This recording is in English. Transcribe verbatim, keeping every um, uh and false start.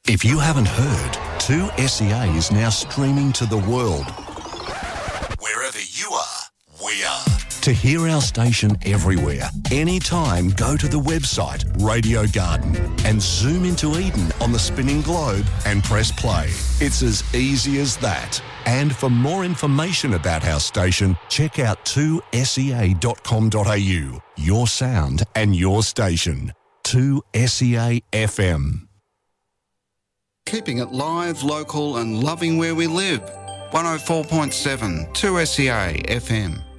If you haven't heard, two S E A is now streaming to the world. Wherever you are, we are. To hear our station everywhere, anytime, go to the website Radio Garden and zoom into Eden on the spinning globe and press play. It's as easy as that. And for more information about our station, check out two S E A dot com dot a u. Your sound and your station. two S E A F M. Keeping it live, local and loving where we live. one oh four point seven, two S E A F M.